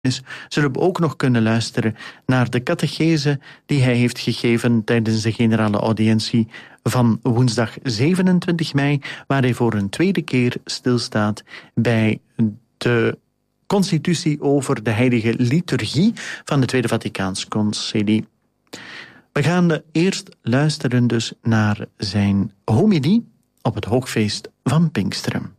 zullen we ook nog kunnen luisteren naar de catechese die hij heeft gegeven tijdens de generale audiëntie van woensdag 27 mei, waar hij voor een tweede keer stilstaat bij de constitutie over de heilige liturgie van de Tweede Vaticaans Concilie. We gaan eerst luisteren dus naar zijn homilie op het hoogfeest van Pinksteren.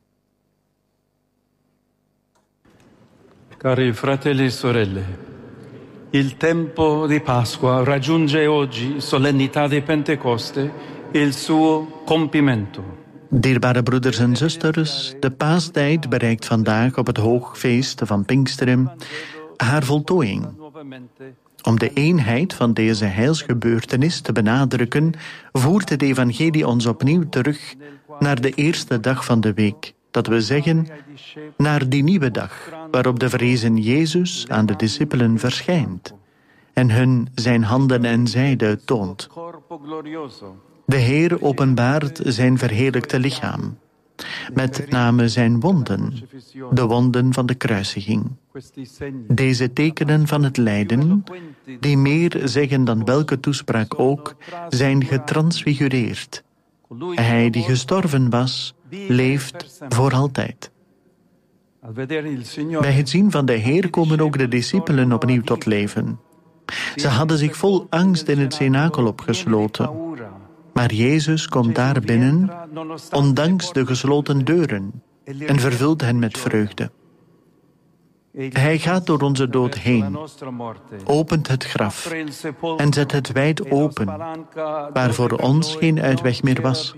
Cari fratelli e sorelle, il tempo di Pasqua raggiunge oggi, solennità di Pentecoste, il suo compimento. Dierbare broeders en zusters, de paastijd bereikt vandaag op het hoogfeest van Pinksteren haar voltooiing. Om de eenheid van deze heilsgebeurtenis te benadrukken, voert het evangelie ons opnieuw terug naar de eerste dag van de week. Dat we zeggen, naar die nieuwe dag, waarop de verrezen Jezus aan de discipelen verschijnt en hun zijn handen en zijde toont. De Heer openbaart zijn verheerlijkte lichaam, met name zijn wonden, de wonden van de kruisiging. Deze tekenen van het lijden, die meer zeggen dan welke toespraak ook, zijn getransfigureerd. Hij die gestorven was, leeft voor altijd. Bij het zien van de Heer komen ook de discipelen opnieuw tot leven. Ze hadden zich vol angst in het cenakel opgesloten. Maar Jezus komt daar binnen, ondanks de gesloten deuren, en vervult hen met vreugde. Hij gaat door onze dood heen, opent het graf en zet het wijd open, waar voor ons geen uitweg meer was.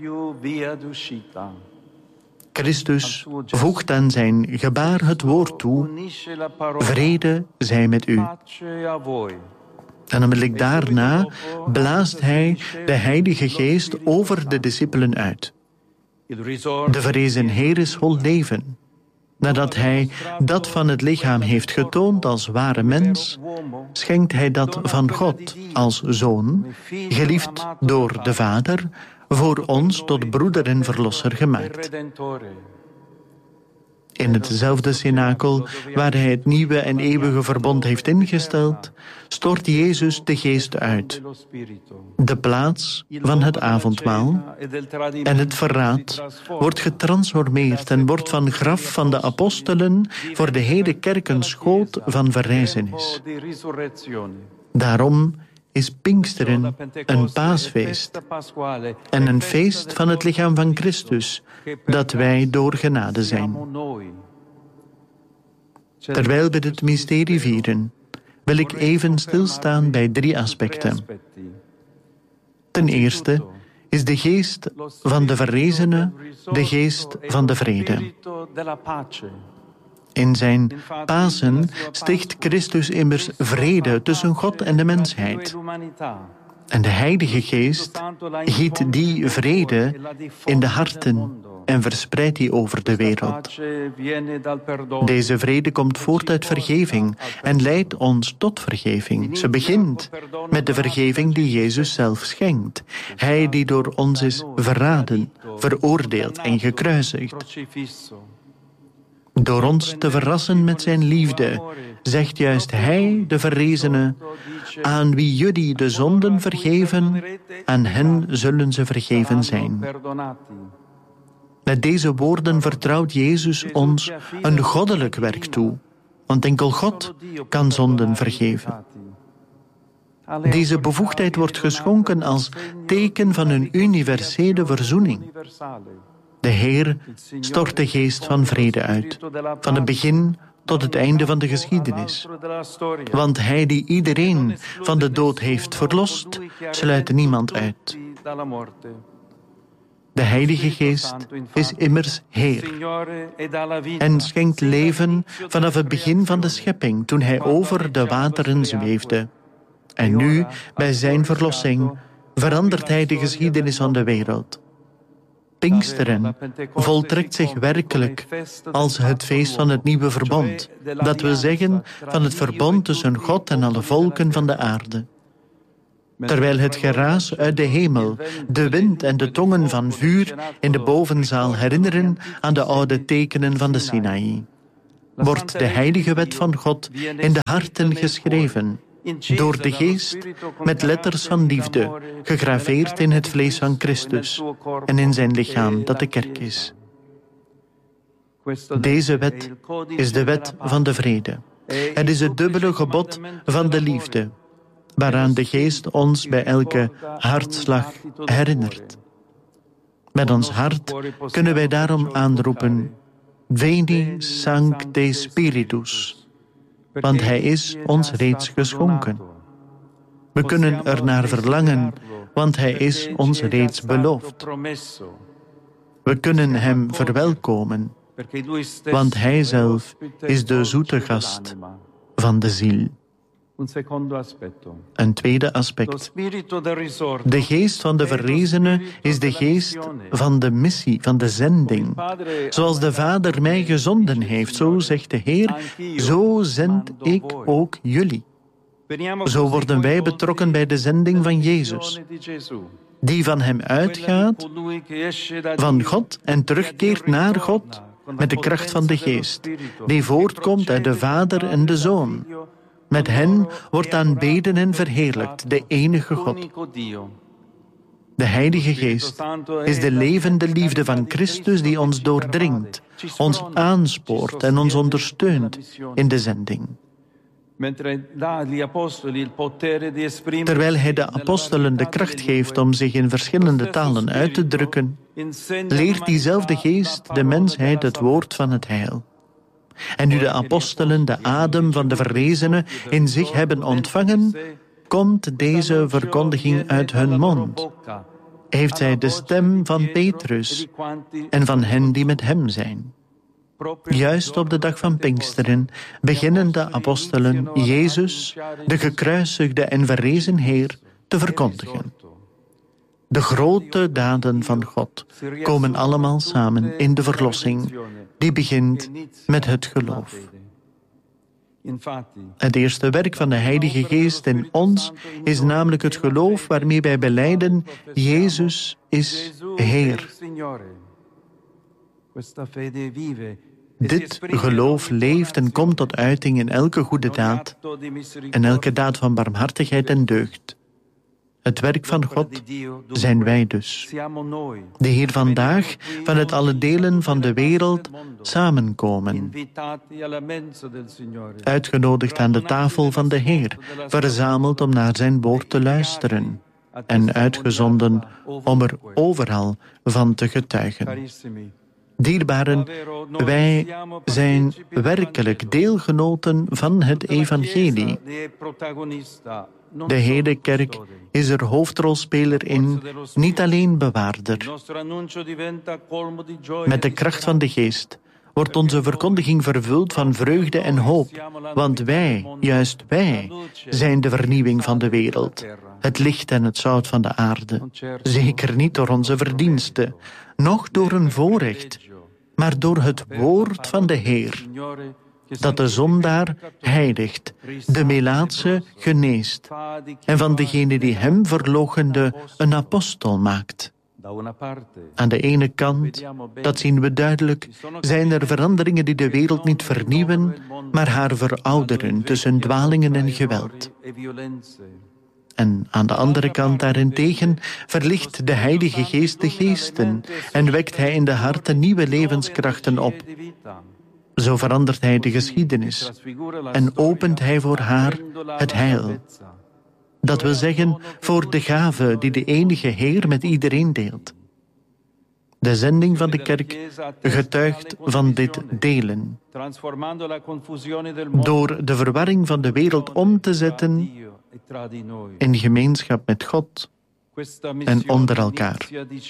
Christus voegt aan zijn gebaar het woord toe: vrede zij met u. En onmiddellijk daarna blaast hij de Heilige Geest over de discipelen uit. De verrezen Heer is vol leven. Nadat hij dat van het lichaam heeft getoond als ware mens, schenkt hij dat van God als zoon, geliefd door de Vader, voor ons tot broeder en verlosser gemaakt. In hetzelfde cenakel waar hij het nieuwe en eeuwige verbond heeft ingesteld, stort Jezus de Geest uit. De plaats van het avondmaal en het verraad wordt getransformeerd en wordt van graf van de apostelen voor de hele kerk een schoot van verrijzenis. Daarom is Pinksteren een paasfeest en een feest van het lichaam van Christus, dat wij door genade zijn. Terwijl we dit mysterie vieren, wil ik even stilstaan bij 3 aspecten. Ten eerste is de geest van de verrezene de geest van de vrede. In zijn Pasen sticht Christus immers vrede tussen God en de mensheid. En de Heilige Geest giet die vrede in de harten en verspreidt die over de wereld. Deze vrede komt voort uit vergeving en leidt ons tot vergeving. Ze begint met de vergeving die Jezus zelf schenkt. Hij die door ons is verraden, veroordeeld en gekruisigd. Door ons te verrassen met zijn liefde, zegt juist hij, de verrezene: aan wie jullie de zonden vergeven, aan hen zullen ze vergeven zijn. Met deze woorden vertrouwt Jezus ons een goddelijk werk toe, want enkel God kan zonden vergeven. Deze bevoegdheid wordt geschonken als teken van een universele verzoening. De Heer stort de geest van vrede uit, van het begin tot het einde van de geschiedenis. Want hij die iedereen van de dood heeft verlost, sluit niemand uit. De Heilige Geest is immers Heer en schenkt leven vanaf het begin van de schepping, toen hij over de wateren zweefde. En nu, bij zijn verlossing, verandert hij de geschiedenis van de wereld. Pinksteren voltrekt zich werkelijk als het feest van het nieuwe verbond, dat we zeggen van het verbond tussen God en alle volken van de aarde. Terwijl het geraas uit de hemel, de wind en de tongen van vuur in de bovenzaal herinneren aan de oude tekenen van de Sinaï. wordt de heilige wet van God in de harten geschreven, door de Geest met letters van liefde, gegraveerd in het vlees van Christus en in zijn lichaam dat de kerk is. Deze wet is de wet van de vrede. Het is het dubbele gebod van de liefde, waaraan de Geest ons bij elke hartslag herinnert. Met ons hart kunnen wij daarom aanroepen: Veni Sancte Spiritus, want Hij is ons reeds geschonken. We kunnen er naar verlangen, want Hij is ons reeds beloofd. We kunnen Hem verwelkomen, want Hij zelf is de zoete gast van de ziel. Een tweede aspect. De geest van de verrezene is de geest van de missie, van de zending. Zoals de Vader mij gezonden heeft, zo zegt de Heer, zo zend ik ook jullie. Zo worden wij betrokken bij de zending van Jezus, die van Hem uitgaat, van God en terugkeert naar God met de kracht van de Geest, die voortkomt uit de Vader en de Zoon. Met hen wordt aanbeden en verheerlijkt de enige God. De Heilige Geest is de levende liefde van Christus die ons doordringt, ons aanspoort en ons ondersteunt in de zending. Terwijl Hij de apostelen de kracht geeft om zich in verschillende talen uit te drukken, leert diezelfde Geest de mensheid het woord van het heil. En nu de apostelen de adem van de verrezene in zich hebben ontvangen, komt deze verkondiging uit hun mond. Heeft zij de stem van Petrus en van hen die met hem zijn. Juist op de dag van Pinksteren beginnen de apostelen Jezus, de gekruisigde en verrezen Heer, te verkondigen. De grote daden van God komen allemaal samen in de verlossing, die begint met het geloof. Het eerste werk van de Heilige Geest in ons is namelijk het geloof waarmee wij belijden: Jezus is Heer. Dit geloof leeft en komt tot uiting in elke goede daad en elke daad van barmhartigheid en deugd. Het werk van God zijn wij dus, die hier vandaag vanuit alle delen van de wereld samenkomen, uitgenodigd aan de tafel van de Heer, verzameld om naar zijn woord te luisteren en uitgezonden om er overal van te getuigen. Dierbaren, wij zijn werkelijk deelgenoten van het evangelie. De hele kerk is er hoofdrolspeler in, niet alleen bewaarder. Met de kracht van de Geest wordt onze verkondiging vervuld van vreugde en hoop, want wij, juist wij, zijn de vernieuwing van de wereld, het licht en het zout van de aarde. Zeker niet door onze verdiensten, noch door een voorrecht, maar door het woord van de Heer, dat de zondaar heiligt, de melaatse geneest en van degene die hem verloochende een apostel maakt. Aan de ene kant, dat zien we duidelijk, zijn er veranderingen die de wereld niet vernieuwen, maar haar verouderen tussen dwalingen en geweld. En aan de andere kant daarentegen verlicht de Heilige Geest de geesten en wekt Hij in de harten nieuwe levenskrachten op. Zo verandert Hij de geschiedenis en opent Hij voor haar het heil. Dat wil zeggen, voor de gave die de enige Heer met iedereen deelt. De zending van de kerk getuigt van dit delen. Door de verwarring van de wereld om te zetten in gemeenschap met God en onder elkaar.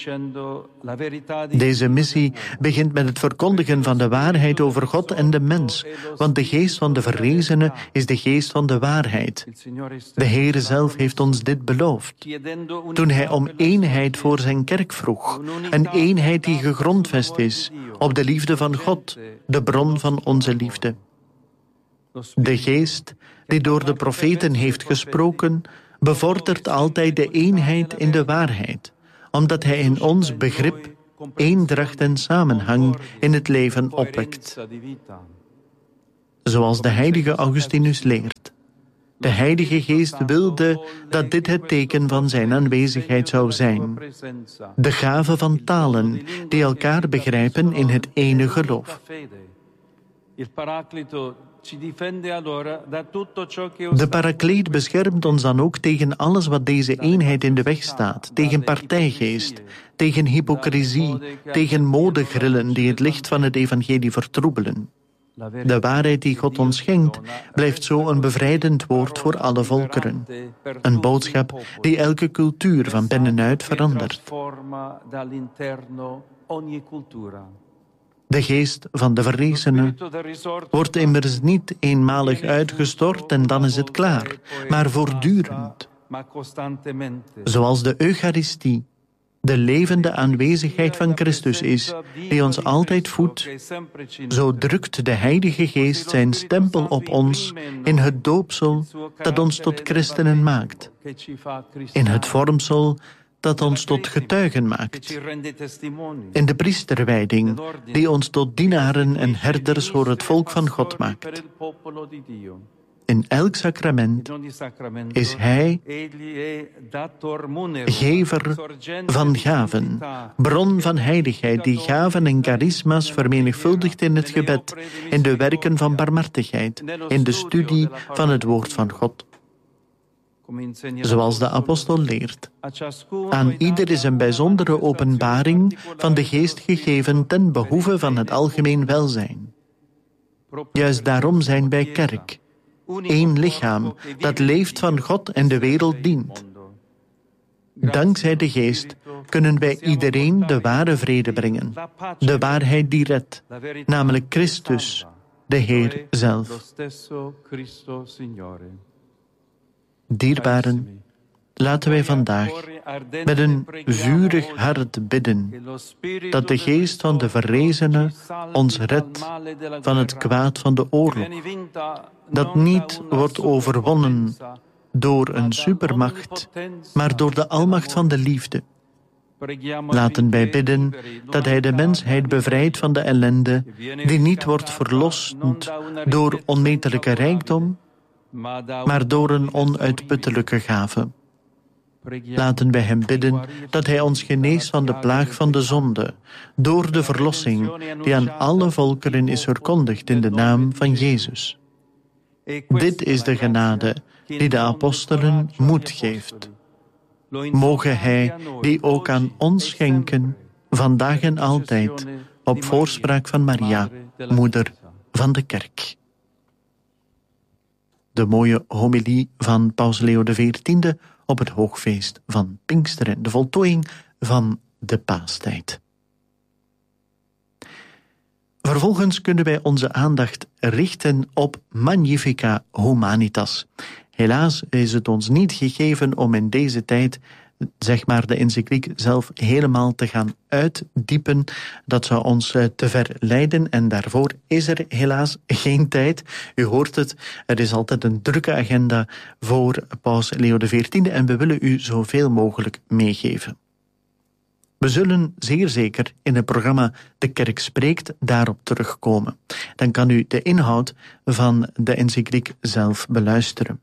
Deze missie begint met het verkondigen van de waarheid over God en de mens, want de geest van de verrezene is de geest van de waarheid. De Heer zelf heeft ons dit beloofd, toen Hij om eenheid voor zijn kerk vroeg, een eenheid die gegrondvest is op de liefde van God, de bron van onze liefde. De geest die door de profeten heeft gesproken, bevordert altijd de eenheid in de waarheid, omdat Hij in ons begrip, eendracht en samenhang in het leven opwekt. zoals de heilige Augustinus leert. De Heilige Geest wilde dat dit het teken van zijn aanwezigheid zou zijn. De gave van talen die elkaar begrijpen in het ene geloof. De Parakleet beschermt ons dan ook tegen alles wat deze eenheid in de weg staat, tegen partijgeest, tegen hypocrisie, tegen modegrillen die het licht van het evangelie vertroebelen. De waarheid die God ons schenkt, blijft zo een bevrijdend woord voor alle volkeren. Een boodschap die elke cultuur van binnenuit verandert. De geest van de verrezene wordt immers niet eenmalig uitgestort en dan is het klaar, maar voortdurend. Zoals de Eucharistie de levende aanwezigheid van Christus is, die ons altijd voedt, zo drukt de Heilige Geest zijn stempel op ons in het doopsel dat ons tot christenen maakt, in het vormsel dat ons tot getuigen maakt, in de priesterwijding die ons tot dienaren en herders voor het volk van God maakt. In elk sacrament is Hij gever van gaven, bron van heiligheid die gaven en charisma's vermenigvuldigt in het gebed, in de werken van barmhartigheid, in de studie van het woord van God. Zoals de apostel leert. Aan ieder is een bijzondere openbaring van de geest gegeven ten behoeve van het algemeen welzijn. Juist daarom zijn wij kerk. Eén lichaam dat leeft van God en de wereld dient. Dankzij de geest kunnen wij iedereen de ware vrede brengen, de waarheid die redt, namelijk Christus, de Heer zelf. Dierbaren, laten wij vandaag met een vurig hart bidden dat de geest van de verrezene ons redt van het kwaad van de oorlog, dat niet wordt overwonnen door een supermacht, maar door de almacht van de liefde. Laten wij bidden dat Hij de mensheid bevrijdt van de ellende die niet wordt verlost door onmetelijke rijkdom, maar door een onuitputtelijke gave. Laten wij Hem bidden dat Hij ons geneest van de plaag van de zonde, door de verlossing die aan alle volkeren is verkondigd in de naam van Jezus. Dit is de genade die de apostelen moed geeft. Moge Hij die ook aan ons schenken, vandaag en altijd, op voorspraak van Maria, moeder van de kerk. De mooie homilie van Paus Leo XIV op het hoogfeest van Pinksteren, de voltooiing van de paastijd. Vervolgens kunnen wij onze aandacht richten op Magnificat Humanitas. Helaas is het ons niet gegeven om in deze tijd, zeg maar, de encycliek zelf helemaal te gaan uitdiepen. Dat zou ons te ver leiden en daarvoor is er helaas geen tijd. U hoort het, er is altijd een drukke agenda voor Paus Leo XIV en we willen u zoveel mogelijk meegeven. We zullen zeer zeker in het programma De Kerk Spreekt daarop terugkomen. Dan kan u de inhoud van de encycliek zelf beluisteren.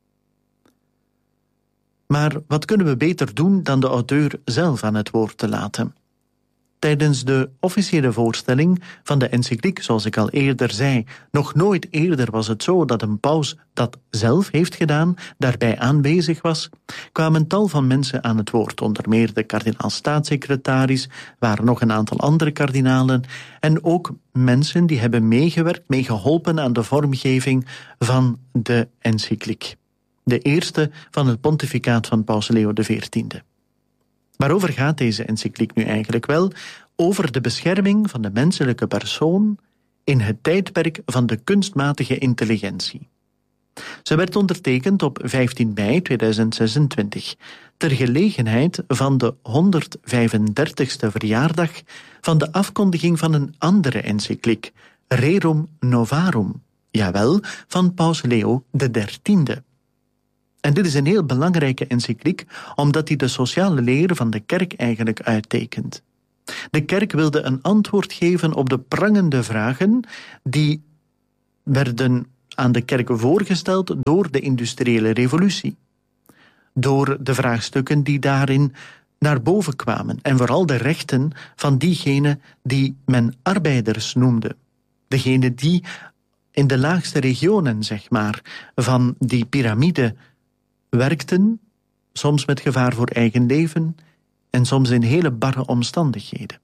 Maar wat kunnen we beter doen dan de auteur zelf aan het woord te laten? Tijdens de officiële voorstelling van de encycliek, zoals ik al eerder zei, nog nooit eerder was het zo dat een paus dat zelf heeft gedaan, daarbij aanwezig was, kwamen tal van mensen aan het woord, onder meer de kardinaal-staatssecretaris, waren nog een aantal andere kardinalen en ook mensen die hebben meegewerkt, meegeholpen aan de vormgeving van de encycliek. De eerste van het pontificaat van Paus Leo XIV. Waarover gaat deze encycliek nu eigenlijk wel? Over de bescherming van de menselijke persoon in het tijdperk van de kunstmatige intelligentie. Ze werd ondertekend op 15 mei 2026, ter gelegenheid van de 135ste verjaardag van de afkondiging van een andere encycliek, Rerum Novarum, jawel, van Paus Leo XIII. En dit is een heel belangrijke encycliek, omdat die de sociale leer van de kerk eigenlijk uittekent. De kerk wilde een antwoord geven op de prangende vragen die werden aan de kerk voorgesteld door de industriële revolutie. Door de vraagstukken die daarin naar boven kwamen. En vooral de rechten van diegenen die men arbeiders noemde. Degenen die in de laagste regionen, zeg maar, van die piramide werkten, soms met gevaar voor eigen leven en soms in hele barre omstandigheden.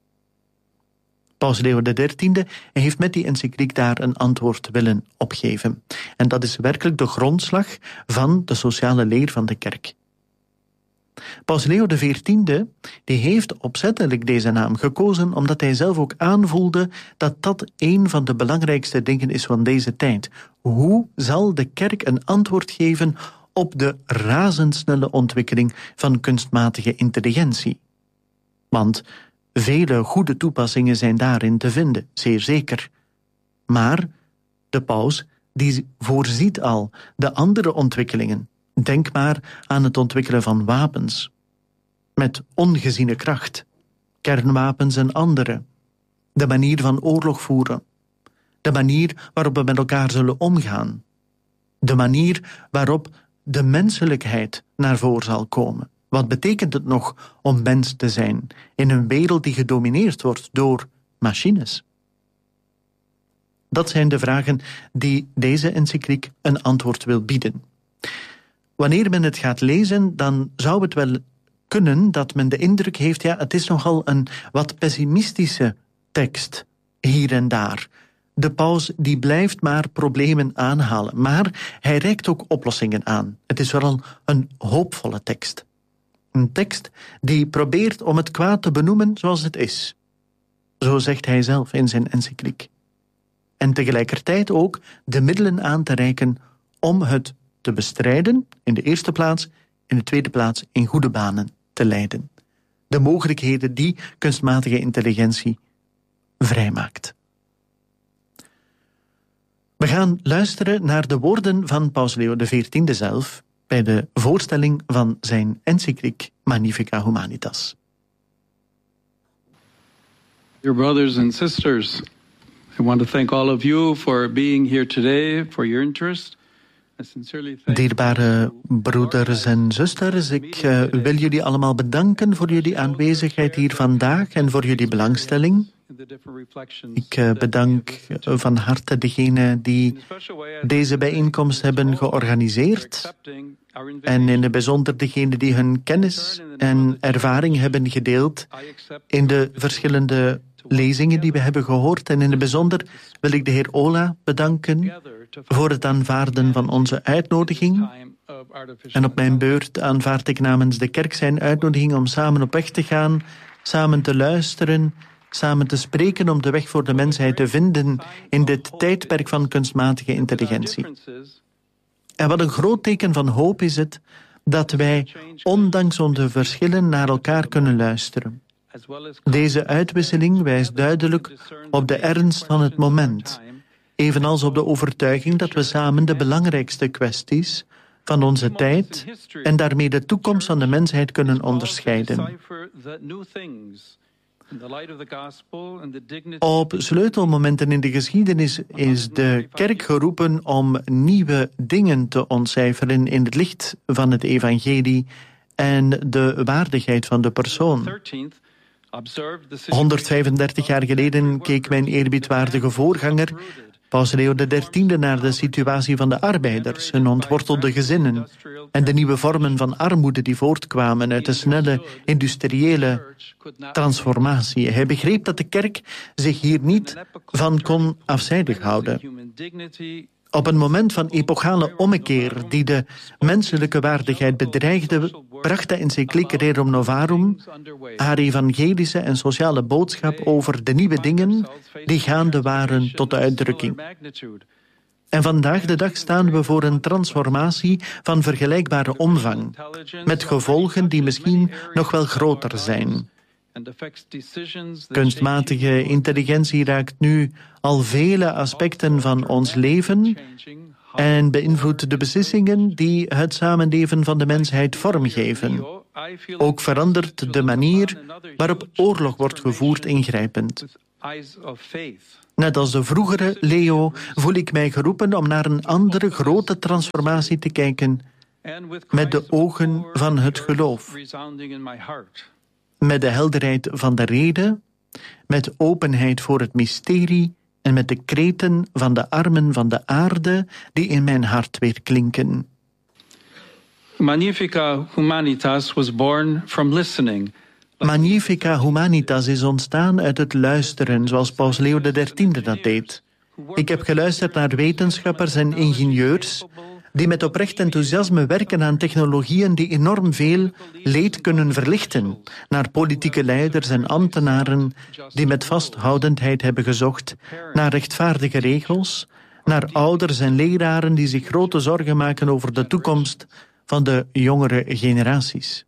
Paus Leo XIII heeft met die encycliek daar een antwoord willen opgeven. En dat is werkelijk de grondslag van de sociale leer van de kerk. Paus Leo XIV die heeft opzettelijk deze naam gekozen omdat hij zelf ook aanvoelde dat dat een van de belangrijkste dingen is van deze tijd. Hoe zal de kerk een antwoord geven op de razendsnelle ontwikkeling van kunstmatige intelligentie? Want vele goede toepassingen zijn daarin te vinden, zeer zeker. Maar de paus die voorziet al de andere ontwikkelingen. Denk maar aan het ontwikkelen van wapens. Met ongeziene kracht. Kernwapens en andere. De manier van oorlog voeren. De manier waarop we met elkaar zullen omgaan. De manier waarop de menselijkheid naar voren zal komen. Wat betekent het nog om mens te zijn in een wereld die gedomineerd wordt door machines? Dat zijn de vragen die deze encycliek een antwoord wil bieden. Wanneer men het gaat lezen, dan zou het wel kunnen dat men de indruk heeft, ja, het is nogal een wat pessimistische tekst hier en daar. De paus die blijft maar problemen aanhalen, maar hij reikt ook oplossingen aan. Het is vooral een hoopvolle tekst. Een tekst die probeert om het kwaad te benoemen zoals het is. Zo zegt hij zelf in zijn encycliek. En tegelijkertijd ook de middelen aan te reiken om het te bestrijden, in de eerste plaats, in de tweede plaats in goede banen te leiden. De mogelijkheden die kunstmatige intelligentie vrijmaakt. We gaan luisteren naar de woorden van Paus Leo XIV zelf bij de voorstelling van zijn encycliek Magnificat Humanitas. Dear brothers and sisters, I want to thank all of you for being here today, for your interest. Dierbare broeders en zusters, ik wil jullie allemaal bedanken voor jullie aanwezigheid hier vandaag en voor jullie belangstelling. Ik bedank van harte degenen die deze bijeenkomst hebben georganiseerd en in het bijzonder degenen die hun kennis en ervaring hebben gedeeld in de verschillende lezingen die we hebben gehoord. En in het bijzonder wil ik de heer Ola bedanken voor het aanvaarden van onze uitnodiging. En op mijn beurt aanvaard ik namens de kerk zijn uitnodiging om samen op weg te gaan, samen te luisteren, samen te spreken om de weg voor de mensheid te vinden in dit tijdperk van kunstmatige intelligentie. En wat een groot teken van hoop is het dat wij, ondanks onze verschillen, naar elkaar kunnen luisteren. Deze uitwisseling wijst duidelijk op de ernst van het moment, evenals op de overtuiging dat we samen de belangrijkste kwesties van onze tijd en daarmee de toekomst van de mensheid kunnen onderscheiden. Op sleutelmomenten in de geschiedenis is de kerk geroepen om nieuwe dingen te ontcijferen in het licht van het evangelie en de waardigheid van de persoon. 135 jaar geleden keek mijn eerbiedwaardige voorganger, Paus Leo XIII, naar de situatie van de arbeiders, hun ontwortelde gezinnen en de nieuwe vormen van armoede die voortkwamen uit de snelle industriële transformatie. Hij begreep dat de kerk zich hier niet van kon afzijdig houden. Op een moment van epochale ommekeer die de menselijke waardigheid bedreigde, bracht de encycliek Rerum Novarum haar evangelische en sociale boodschap over de nieuwe dingen die gaande waren tot de uitdrukking. En vandaag de dag staan we voor een transformatie van vergelijkbare omvang, met gevolgen die misschien nog wel groter zijn. Kunstmatige intelligentie raakt nu al vele aspecten van ons leven en beïnvloedt de beslissingen die het samenleven van de mensheid vormgeven. Ook verandert de manier waarop oorlog wordt gevoerd ingrijpend. Net als de vroegere Leo voel ik mij geroepen om naar een andere grote transformatie te kijken met de ogen van het geloof, met de helderheid van de rede, met openheid voor het mysterie en met de kreten van de armen van de aarde die in mijn hart weer klinken. Magnifica Humanitas was born from listening. Magnifica Humanitas is ontstaan uit het luisteren, zoals Paus Leo XIII dat deed. Ik heb geluisterd naar wetenschappers en ingenieurs die met oprecht enthousiasme werken aan technologieën die enorm veel leed kunnen verlichten, naar politieke leiders en ambtenaren die met vasthoudendheid hebben gezocht naar rechtvaardige regels, naar ouders en leraren die zich grote zorgen maken over de toekomst van de jongere generaties.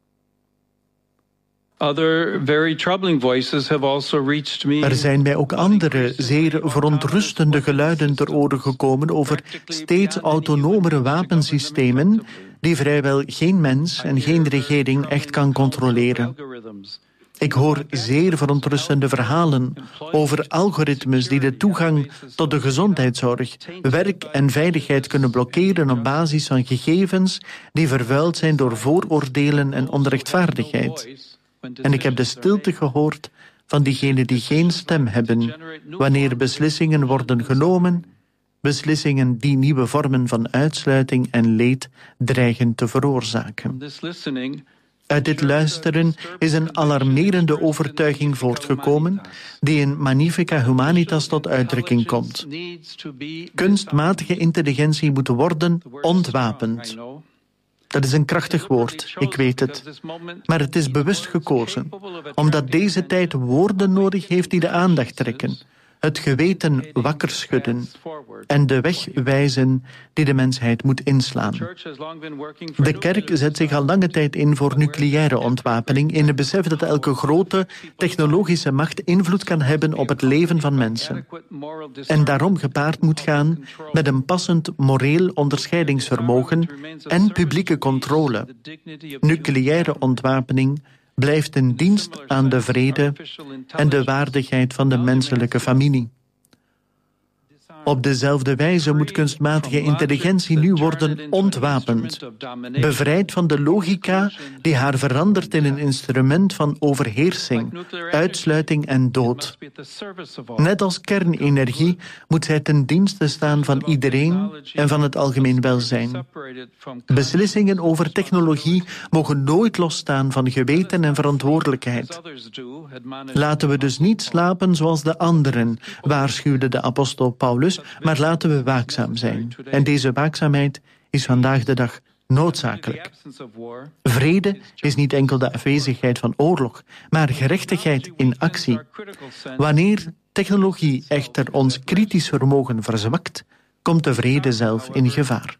Er zijn mij ook andere, zeer verontrustende geluiden ter oren gekomen over steeds autonomere wapensystemen die vrijwel geen mens en geen regering echt kan controleren. Ik hoor zeer verontrustende verhalen over algoritmes die de toegang tot de gezondheidszorg, werk en veiligheid kunnen blokkeren op basis van gegevens die vervuild zijn door vooroordelen en onrechtvaardigheid. En ik heb de stilte gehoord van diegenen die geen stem hebben, wanneer beslissingen worden genomen, beslissingen die nieuwe vormen van uitsluiting en leed dreigen te veroorzaken. Uit dit luisteren is een alarmerende overtuiging voortgekomen die in Magnifica Humanitas tot uitdrukking komt. Kunstmatige intelligentie moet worden ontwapend. Dat is een krachtig woord, ik weet het. Maar het is bewust gekozen, omdat deze tijd woorden nodig heeft die de aandacht trekken, het geweten wakker schudden en de weg wijzen die de mensheid moet inslaan. De kerk zet zich al lange tijd in voor nucleaire ontwapening in het besef dat elke grote technologische macht invloed kan hebben op het leven van mensen. En daarom gepaard moet gaan met een passend moreel onderscheidingsvermogen en publieke controle. Nucleaire ontwapening blijft een dienst aan de vrede en de waardigheid van de menselijke familie. Op dezelfde wijze moet kunstmatige intelligentie nu worden ontwapend, bevrijd van de logica die haar verandert in een instrument van overheersing, uitsluiting en dood. Net als kernenergie moet zij ten dienste staan van iedereen en van het algemeen welzijn. Beslissingen over technologie mogen nooit losstaan van geweten en verantwoordelijkheid. Laten we dus niet slapen zoals de anderen, waarschuwde de apostel Paulus, maar laten we waakzaam zijn. En deze waakzaamheid is vandaag de dag noodzakelijk. Vrede is niet enkel de afwezigheid van oorlog, maar gerechtigheid in actie. Wanneer technologie echter ons kritisch vermogen verzwakt, komt de vrede zelf in gevaar.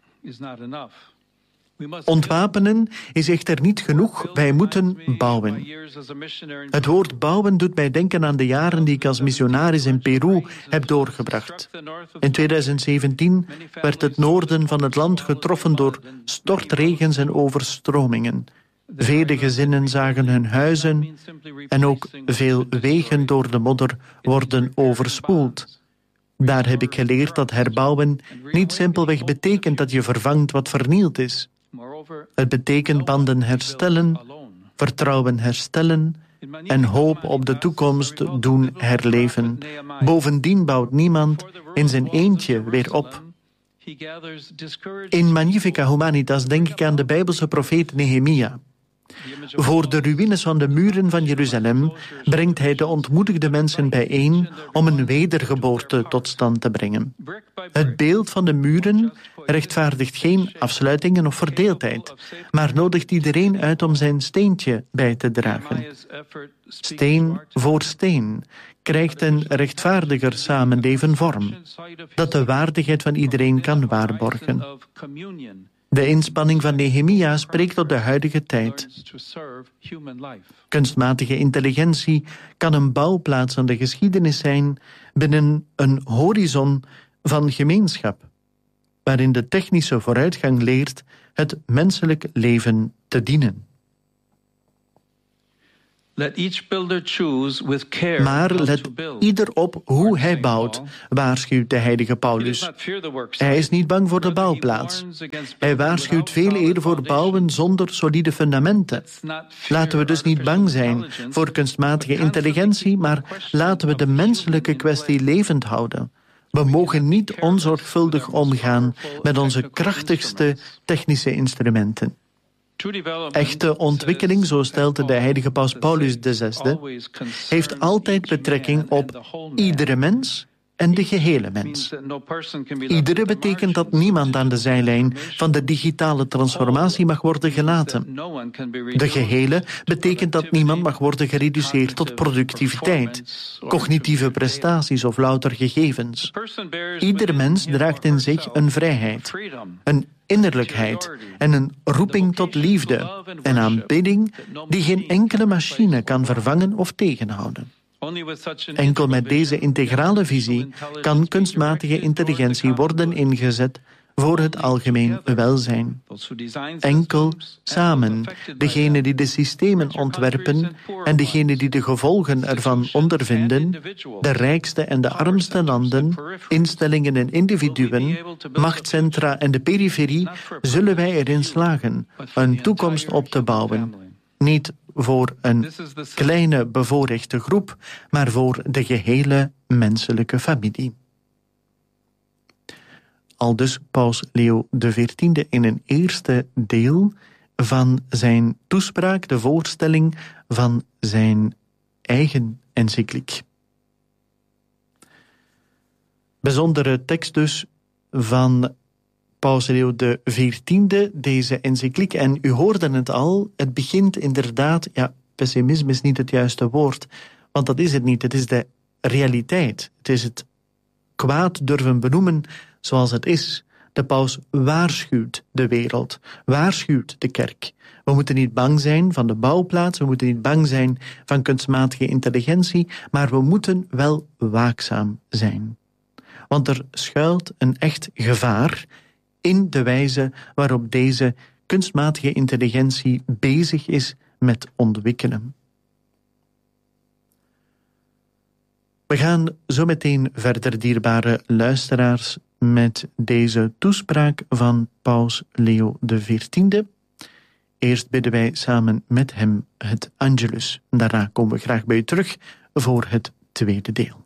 Ontwapenen is echter niet genoeg, wij moeten bouwen. Het woord bouwen doet mij denken aan de jaren die ik als missionaris in Peru heb doorgebracht. In 2017 werd het noorden van het land getroffen door stortregens en overstromingen. Vele gezinnen zagen hun huizen en ook veel wegen door de modder worden overspoeld. Daar heb ik geleerd dat herbouwen niet simpelweg betekent dat je vervangt wat vernield is. Het betekent banden herstellen, vertrouwen herstellen en hoop op de toekomst doen herleven. Bovendien bouwt niemand in zijn eentje weer op. In Magnifica Humanitas denk ik aan de Bijbelse profeet Nehemia. Voor de ruïnes van de muren van Jeruzalem brengt hij de ontmoedigde mensen bijeen om een wedergeboorte tot stand te brengen. Het beeld van de muren rechtvaardigt geen afsluitingen of verdeeldheid, maar nodigt iedereen uit om zijn steentje bij te dragen. Steen voor steen krijgt een rechtvaardiger samenleven vorm, dat de waardigheid van iedereen kan waarborgen. De inspanning van Nehemia spreekt tot de huidige tijd. Kunstmatige intelligentie kan een bouwplaats van de geschiedenis zijn binnen een horizon van gemeenschap, waarin de technische vooruitgang leert het menselijk leven te dienen. Maar let ieder op hoe hij bouwt, waarschuwt de heilige Paulus. Hij is niet bang voor de bouwplaats. Hij waarschuwt veel eerder voor bouwen zonder solide fundamenten. Laten we dus niet bang zijn voor kunstmatige intelligentie, maar laten we de menselijke kwestie levend houden. We mogen niet onzorgvuldig omgaan met onze krachtigste technische instrumenten. Echte ontwikkeling, zo stelt de heilige paus Paulus VI, heeft altijd betrekking op iedere mens en de gehele mens. Iedere betekent dat niemand aan de zijlijn van de digitale transformatie mag worden gelaten. De gehele betekent dat niemand mag worden gereduceerd tot productiviteit, cognitieve prestaties of louter gegevens. Ieder mens draagt in zich een vrijheid, een innerlijkheid en een roeping tot liefde en aanbidding die geen enkele machine kan vervangen of tegenhouden. Enkel met deze integrale visie kan kunstmatige intelligentie worden ingezet voor het algemeen welzijn. Enkel samen, degenen die de systemen ontwerpen en degenen die de gevolgen ervan ondervinden, de rijkste en de armste landen, instellingen en individuen, machtscentra en de periferie, zullen wij erin slagen een toekomst op te bouwen. Niet voor een kleine bevoorrechte groep, maar voor de gehele menselijke familie. Aldus Paus Leo XIV in een eerste deel van zijn toespraak, de voorstelling van zijn eigen encycliek. Bijzondere tekst dus van Paus Leo XIV, deze encycliek. En u hoorde het al, het begint inderdaad, pessimisme is niet het juiste woord, want dat is het niet, het is de realiteit. Het is het kwaad durven benoemen zoals het is. De paus waarschuwt de wereld, waarschuwt de kerk. We moeten niet bang zijn van de bouwplaats, we moeten niet bang zijn van kunstmatige intelligentie, maar we moeten wel waakzaam zijn. Want er schuilt een echt gevaar in de wijze waarop deze kunstmatige intelligentie bezig is met ontwikkelen. We gaan zo meteen verder, dierbare luisteraars, met deze toespraak van Paus Leo XIV. Eerst bidden wij samen met hem het Angelus. Daarna komen we graag bij u terug voor het tweede deel.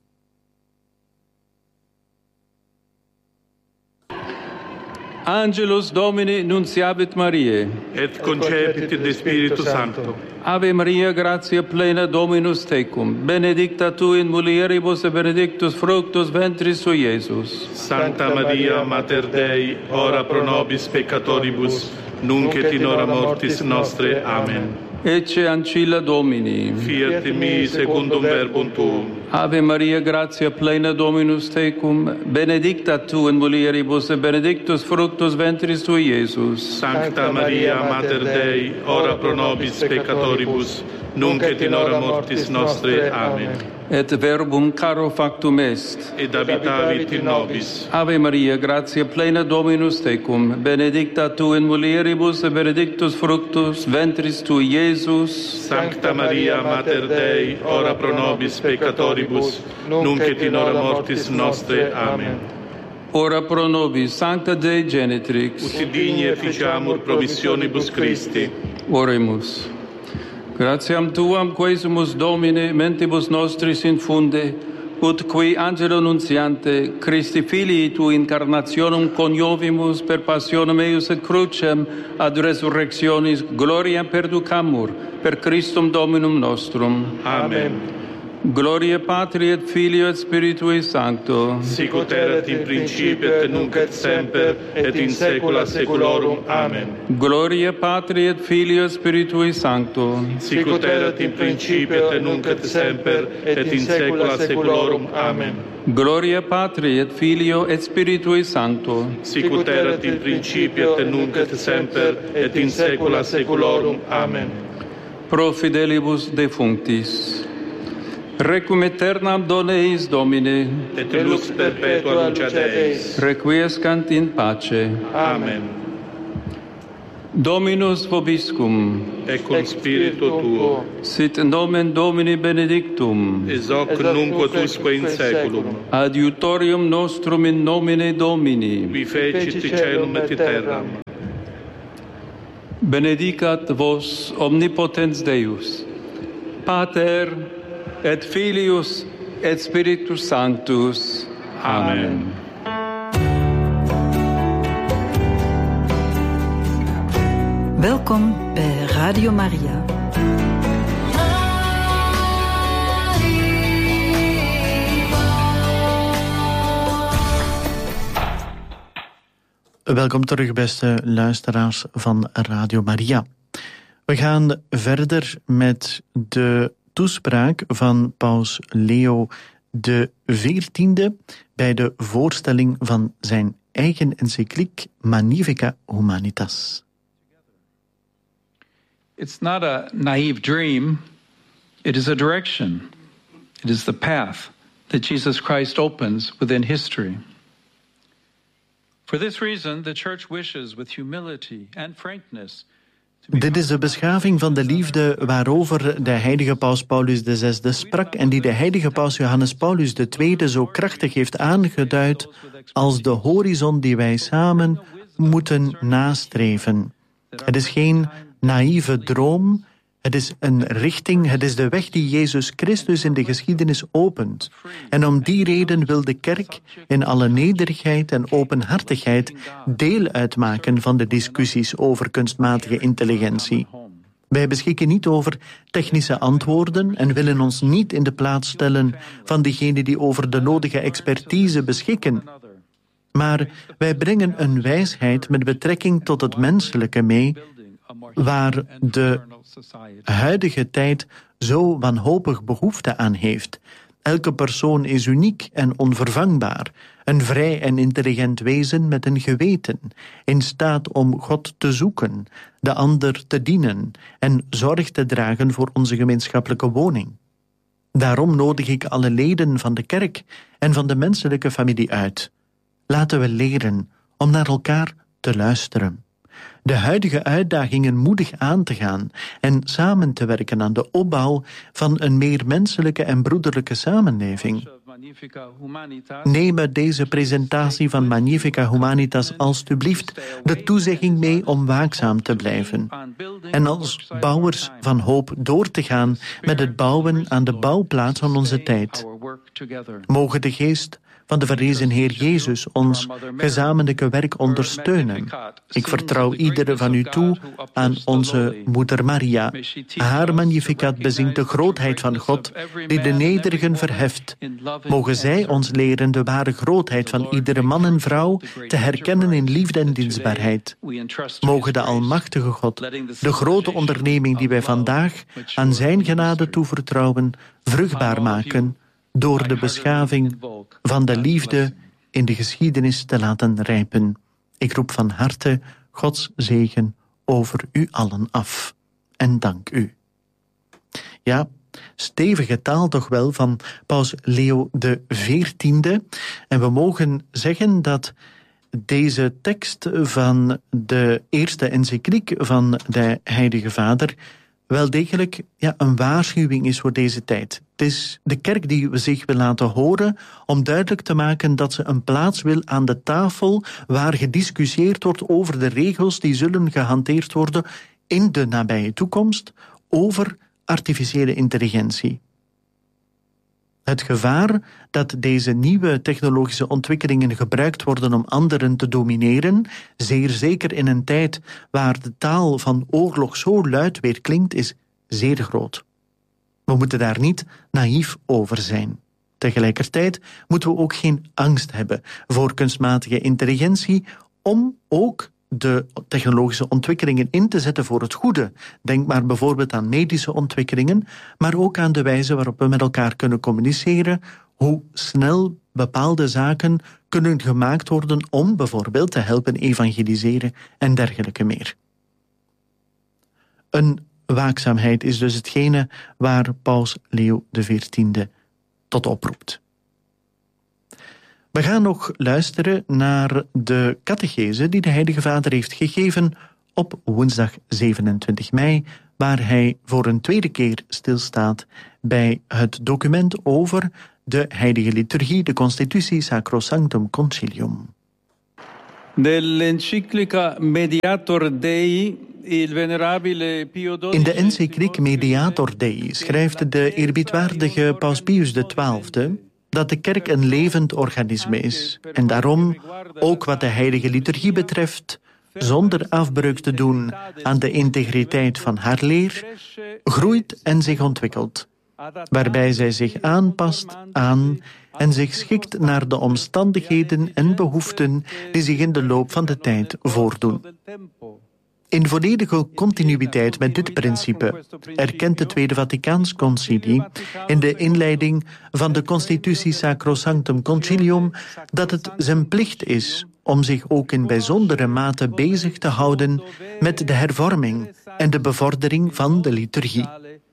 Angelus Domini nunciabit Mariae. Et concepit de Spiritu Sancto. Ave Maria, gratia plena Dominus tecum. Benedicta tu in mulieribus et benedictus fructus ventris sui, Iesus. Sancta Maria, Mater Dei, ora pro nobis peccatoribus, nunc et in hora mortis nostre. Amen. Ecce ancilla Domini. Fiat in mi secundum verbum tuum. Ave Maria, gratia plena Dominus tecum. Benedicta tu in mulieribus et benedictus fructus ventris tui, Iesus. Sancta Maria, Mater Dei, ora pro nobis peccatoribus, nunc et in hora mortis nostre. Amen. Et verbum caro factum est. Et habitavit in nobis. Ave Maria, gratia plena Dominus tecum. Benedicta tu in mulieribus et benedictus fructus ventris tui, Iesus. Sancta Maria, Mater Dei, ora pro nobis peccatoribus, nunc et in hora mortis nostre. Amen. Ora pro nobis, Sancta Dei Genitrix. Ut digni efficiamur promissionibus Christi. Oremus. Gratiam tuam quesumus Domine mentibus nostris infunde, ut qui angelo nuntiante Christi filii tu incarnationem coniovimus per passionem eius et crucem ad resurrectionis gloria perducamur per Christum Dominum nostrum. Amen. Gloria Patri et Filio et Spiritui Sancto. Sic ut erat in principio et nunc et semper et in saecula saeculorum. Amen. Gloria Patri et Filio et Spiritui Sancto. Sic ut erat in principio et nunc et semper et in saecula saeculorum. Amen. Gloria Patri et Filio et Spiritui Sancto. Sic ut erat in principio et nunc et semper et in saecula saeculorum. Amen. Pro fidelibus defunctis. Requiem aeternam dona eis Domine. Et lux perpetua luceat eis. Requiescant in pace. Amen. Dominus vobiscum. Et cum spiritu tuo. Sit nomen Domini benedictum. Ex hoc nunc et usque in saeculum. Adiutorium nostrum in nomine Domini. Qui fecit caelum et terram. Benedicat vos omnipotens Deus, Pater et Filius et Spiritus Sanctus. Amen. Welkom bij Radio Maria. Welkom terug, beste luisteraars van Radio Maria. We gaan verder met de toespraak van Paus Leo XIV bij de voorstelling van zijn eigen encycliek Magnificat Humanitas. It's not a naive dream, it is a direction. It is the path that Jesus Christ opens within history. For this reason, the Church wishes with humility and frankness. Dit is de beschaving van de liefde waarover de heilige paus Paulus VI sprak en die de heilige paus Johannes Paulus II zo krachtig heeft aangeduid als de horizon die wij samen moeten nastreven. Het is geen naïeve droom, het is een richting, het is de weg die Jezus Christus in de geschiedenis opent. En om die reden wil de kerk in alle nederigheid en openhartigheid deel uitmaken van de discussies over kunstmatige intelligentie. Wij beschikken niet over technische antwoorden en willen ons niet in de plaats stellen van diegenen die over de nodige expertise beschikken. Maar wij brengen een wijsheid met betrekking tot het menselijke mee, waar de huidige tijd zo wanhopig behoefte aan heeft. Elke persoon is uniek en onvervangbaar, een vrij en intelligent wezen met een geweten, in staat om God te zoeken, de ander te dienen en zorg te dragen voor onze gemeenschappelijke woning. Daarom nodig ik alle leden van de kerk en van de menselijke familie uit. Laten we leren om naar elkaar te luisteren. De huidige uitdagingen moedig aan te gaan en samen te werken aan de opbouw van een meer menselijke en broederlijke samenleving. Neem deze presentatie van Magnificat Humanitas alstublieft de toezegging mee om waakzaam te blijven en als bouwers van hoop door te gaan met het bouwen aan de bouwplaats van onze tijd. Mogen de geest van de verrezen Heer Jezus ons gezamenlijke werk ondersteunen. Ik vertrouw iedere van u toe aan onze Moeder Maria. Haar Magnificat bezingt de grootheid van God, die de nederigen verheft. Mogen zij ons leren de ware grootheid van iedere man en vrouw te herkennen in liefde en dienstbaarheid. Mogen de Almachtige God de grote onderneming die wij vandaag aan zijn genade toevertrouwen, vruchtbaar maken, door de beschaving van de liefde in de geschiedenis te laten rijpen. Ik roep van harte Gods zegen over u allen af. En dank u. Ja, stevige taal toch wel van Paus Leo XIV. En we mogen zeggen dat deze tekst van de eerste encycliek van de Heilige Vader wel degelijk een waarschuwing is voor deze tijd. Het is de kerk die zich wil laten horen om duidelijk te maken dat ze een plaats wil aan de tafel waar gediscussieerd wordt over de regels die zullen gehanteerd worden in de nabije toekomst over artificiële intelligentie. Het gevaar dat deze nieuwe technologische ontwikkelingen gebruikt worden om anderen te domineren, zeer zeker in een tijd waar de taal van oorlog zo luid weer klinkt, is zeer groot. We moeten daar niet naïef over zijn. Tegelijkertijd moeten we ook geen angst hebben voor kunstmatige intelligentie om ook de technologische ontwikkelingen in te zetten voor het goede. Denk maar bijvoorbeeld aan medische ontwikkelingen, maar ook aan de wijze waarop we met elkaar kunnen communiceren, hoe snel bepaalde zaken kunnen gemaakt worden om bijvoorbeeld te helpen evangeliseren en dergelijke meer. Een waakzaamheid is dus hetgene waar Paus Leo XIV tot oproept. We gaan nog luisteren naar de catechese die de Heilige Vader heeft gegeven op woensdag 27 mei, waar hij voor een tweede keer stilstaat bij het document over de heilige liturgie, de Constitutie Sacrosanctum Concilium. Nell'enciclica Mediator Dei, il venerabile Pio XII... In de encycliek Mediator Dei schrijft de eerbiedwaardige Paus Pius XII dat de kerk een levend organisme is en daarom, ook wat de heilige liturgie betreft, zonder afbreuk te doen aan de integriteit van haar leer, groeit en zich ontwikkelt, waarbij zij zich aanpast aan en zich schikt naar de omstandigheden en behoeften die zich in de loop van de tijd voordoen. In volledige continuïteit met dit principe erkent het Tweede Vaticaans Concilie in de inleiding van de Constitutie Sacrosanctum Concilium dat het zijn plicht is om zich ook in bijzondere mate bezig te houden met de hervorming en de bevordering van de liturgie.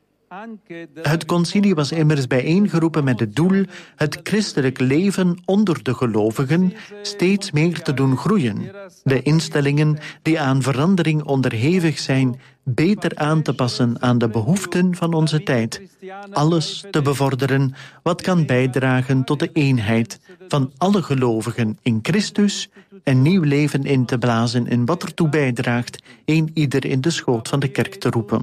Het concilie was immers bijeengeroepen met het doel het christelijk leven onder de gelovigen steeds meer te doen groeien, de instellingen die aan verandering onderhevig zijn beter aan te passen aan de behoeften van onze tijd, alles te bevorderen wat kan bijdragen tot de eenheid van alle gelovigen in Christus en nieuw leven in te blazen in wat ertoe bijdraagt ieder in de schoot van de kerk te roepen.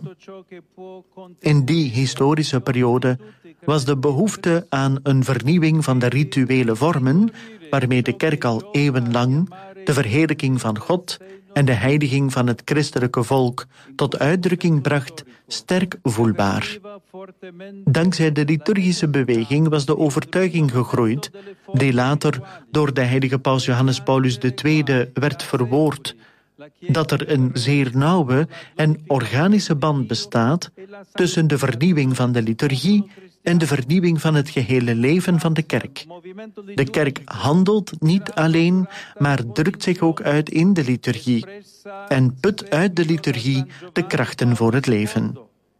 In die historische periode was de behoefte aan een vernieuwing van de rituele vormen, waarmee de kerk al eeuwenlang de verheerlijking van God en de heiliging van het christelijke volk tot uitdrukking bracht, sterk voelbaar. Dankzij de liturgische beweging was de overtuiging gegroeid, die later door de heilige paus Johannes Paulus II werd verwoord, dat er een zeer nauwe en organische band bestaat tussen de vernieuwing van de liturgie en de vernieuwing van het gehele leven van de kerk. De kerk handelt niet alleen, maar drukt zich ook uit in de liturgie en put uit de liturgie de krachten voor het leven.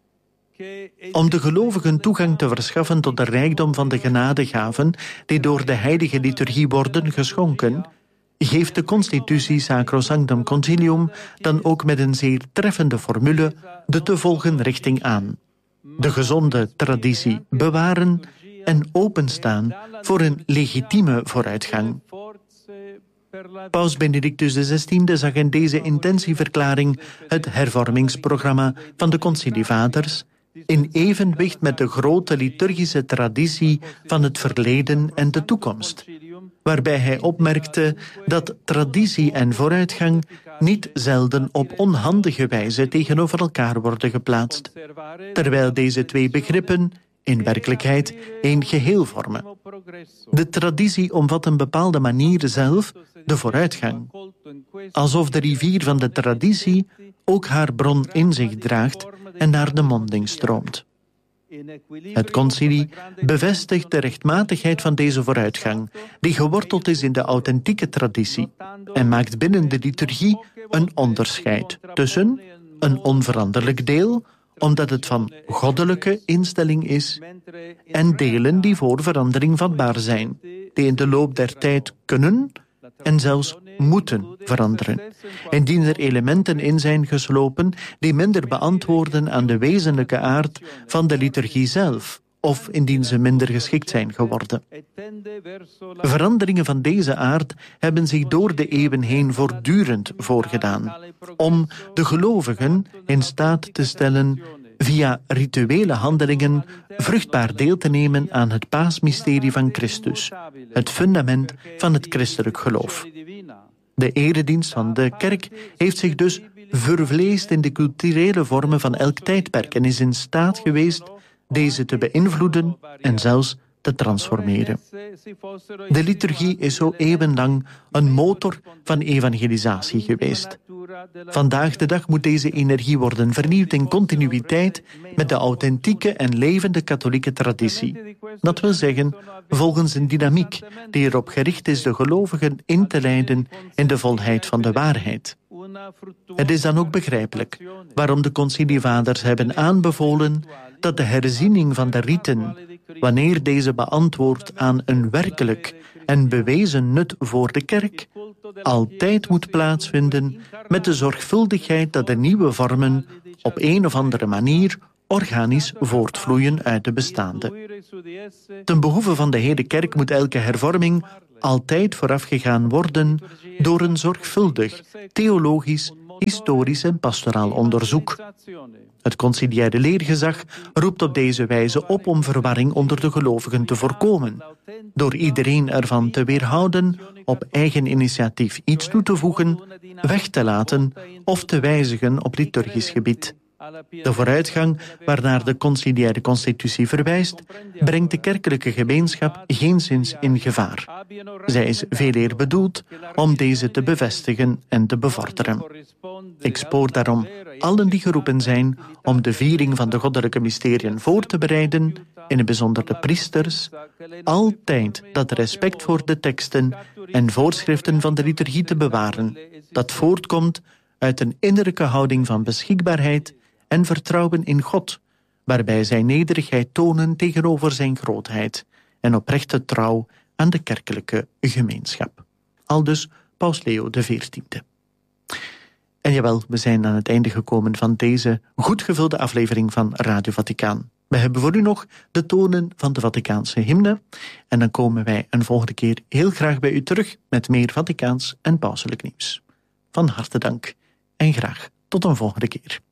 Om de gelovigen toegang te verschaffen tot de rijkdom van de genadegaven die door de heilige liturgie worden geschonken, geeft de Constitutie Sacrosanctum Concilium dan ook met een zeer treffende formule de te volgen richting aan. De gezonde traditie bewaren en openstaan voor een legitieme vooruitgang. Paus Benedictus XVI zag in deze intentieverklaring het hervormingsprogramma van de concilievaders in evenwicht met de grote liturgische traditie van het verleden en de toekomst, waarbij hij opmerkte dat traditie en vooruitgang niet zelden op onhandige wijze tegenover elkaar worden geplaatst, terwijl deze twee begrippen in werkelijkheid één geheel vormen. De traditie omvat een bepaalde manier zelf de vooruitgang, alsof de rivier van de traditie ook haar bron in zich draagt en naar de monding stroomt. Het concilie bevestigt de rechtmatigheid van deze vooruitgang, die geworteld is in de authentieke traditie, en maakt binnen de liturgie een onderscheid tussen een onveranderlijk deel, omdat het van goddelijke instelling is, en delen die voor verandering vatbaar zijn, die in de loop der tijd kunnen en zelfs moeten veranderen, indien er elementen in zijn geslopen die minder beantwoorden aan de wezenlijke aard van de liturgie zelf, of indien ze minder geschikt zijn geworden. Veranderingen van deze aard hebben zich door de eeuwen heen voortdurend voorgedaan, om de gelovigen in staat te stellen via rituele handelingen vruchtbaar deel te nemen aan het paasmysterie van Christus, het fundament van het christelijk geloof. De eredienst van de kerk heeft zich dus vervleesd in de culturele vormen van elk tijdperk en is in staat geweest deze te beïnvloeden en zelfs te transformeren. De liturgie is zo eeuwenlang een motor van evangelisatie geweest. Vandaag de dag moet deze energie worden vernieuwd in continuïteit met de authentieke en levende katholieke traditie. Dat wil zeggen, volgens een dynamiek die erop gericht is de gelovigen in te leiden in de volheid van de waarheid. Het is dan ook begrijpelijk waarom de concilievaders hebben aanbevolen dat de herziening van de riten, wanneer deze beantwoordt aan een werkelijk en bewezen nut voor de kerk, altijd moet plaatsvinden met de zorgvuldigheid dat de nieuwe vormen op een of andere manier organisch voortvloeien uit de bestaande. Ten behoeve van de hele kerk moet elke hervorming altijd voorafgegaan worden door een zorgvuldig, theologisch, historisch en pastoraal onderzoek. Het conciliaire leergezag roept op deze wijze op om verwarring onder de gelovigen te voorkomen, door iedereen ervan te weerhouden op eigen initiatief iets toe te voegen, weg te laten of te wijzigen op liturgisch gebied. De vooruitgang waarnaar de conciliaire constitutie verwijst, brengt de kerkelijke gemeenschap geenszins in gevaar. Zij is veeleer bedoeld om deze te bevestigen en te bevorderen. Ik spoor daarom allen die geroepen zijn om de viering van de goddelijke mysteriën voor te bereiden, in het bijzonder de priesters, altijd dat respect voor de teksten en voorschriften van de liturgie te bewaren, dat voortkomt uit een innerlijke houding van beschikbaarheid en vertrouwen in God, waarbij zij nederigheid tonen tegenover zijn grootheid en oprechte trouw aan de kerkelijke gemeenschap. Aldus Paus Leo XIV. En jawel, we zijn aan het einde gekomen van deze goed gevulde aflevering van Radio Vaticaan. We hebben voor u nog de tonen van de Vaticaanse hymne en dan komen wij een volgende keer heel graag bij u terug met meer Vaticaans en pauselijk nieuws. Van harte dank en graag tot een volgende keer.